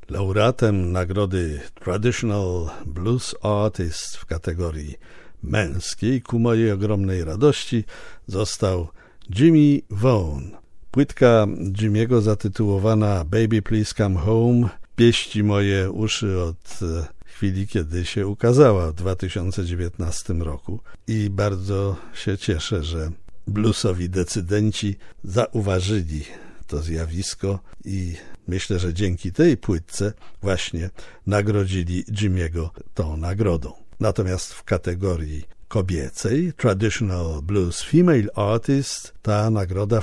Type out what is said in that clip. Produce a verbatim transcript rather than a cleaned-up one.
Laureatem nagrody Traditional Blues Artist w kategorii męskiej ku mojej ogromnej radości został Jimmy Vaughan. Płytka Jimmy'ego zatytułowana Baby Please Come Home pieści moje uszy od chwili, kiedy się ukazała w dwa tysiące dziewiętnastym roku i bardzo się cieszę, że bluesowi decydenci zauważyli to zjawisko i myślę, że dzięki tej płytce właśnie nagrodzili Jimmy'ego tą nagrodą. Natomiast w kategorii kobiecej Traditional Blues Female Artist ta nagroda